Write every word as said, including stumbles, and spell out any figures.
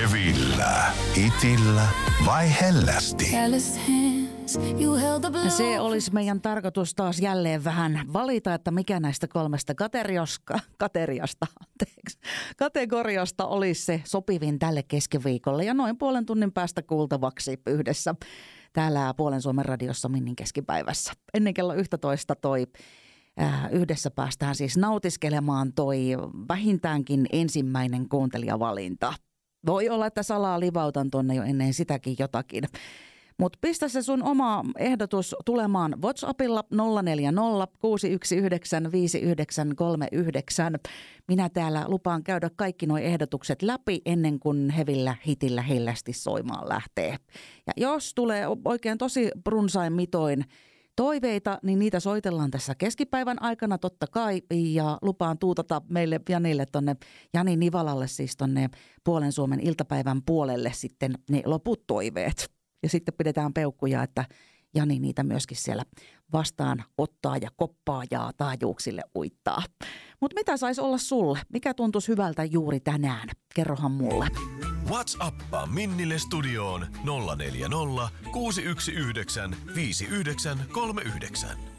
Hyvillä, itillä vai hellästi? Se olisi meidän tarkoitus taas jälleen vähän valita, että mikä näistä kolmesta kateriaska, kateriasta, anteeksi, kategoriasta olisi se sopivin tälle keskiviikolle ja noin puolen tunnin päästä kuultavaksi yhdessä täällä Puolen Suomen radiossa Minnin keskipäivässä. Ennen kello yksitoista toi äh, yhdessä päästään siis nautiskelemaan toi vähintäänkin ensimmäinen kuuntelijavalinta. Voi olla, että salaa livautan tonne jo ennen sitäkin jotakin. Mutta pistä se sun oma ehdotus tulemaan WhatsAppilla nolla neljä nolla kuusi yksi yhdeksän viisi yhdeksän kolme yhdeksän. Minä täällä lupaan käydä kaikki nuo ehdotukset läpi ennen kuin hevillä hitillä hellästi soimaan lähtee. Ja jos tulee oikein tosi runsain mitoin toiveita, niin niitä soitellaan tässä keskipäivän aikana totta kai. Ja lupaan tuutata meille Janille tonne, Jani Nivalalle siis tonne Puolen Suomen iltapäivän puolelle sitten ne loput toiveet. Ja sitten pidetään peukkuja, että Jani niitä myöskin siellä vastaan ottaa ja koppaa ja taajuuksille uittaa. Mutta mitä saisi olla sulle? Mikä tuntuisi hyvältä juuri tänään? Kerrohan mulle. WhatsAppaa Minnille studioon nolla neljä nolla kuusi yksi yhdeksän viisi yhdeksän kolme yhdeksän.